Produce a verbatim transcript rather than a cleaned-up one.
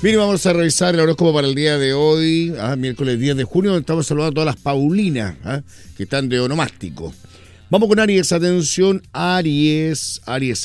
Bien, vamos a revisar el horóscopo para el día de hoy, ah, miércoles diez de junio, donde estamos saludando a todas las Paulinas ah, que están de onomástico. Vamos con Aries, atención, Aries, Aries,